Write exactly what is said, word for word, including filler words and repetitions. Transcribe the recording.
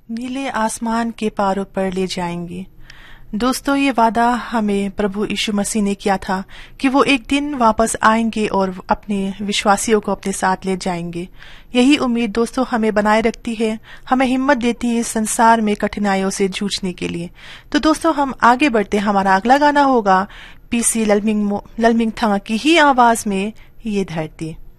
नीले आसमान के पारों पर ले जाएंगे। दोस्तों, ये वादा हमें प्रभु यीशु मसीह ने किया था कि वो एक दिन वापस आएंगे और अपने विश्वासियों को अपने साथ ले जाएंगे। यही उम्मीद दोस्तों हमें बनाए रखती है, हमें हिम्मत देती है इस संसार में कठिनाइयों से जूझने के लिए। तो दोस्तों, हम आगे बढ़ते, हमारा अगला गाना होगा पीसी ललमिंग ललमिंग थंगा की ही आवाज में ये धरती।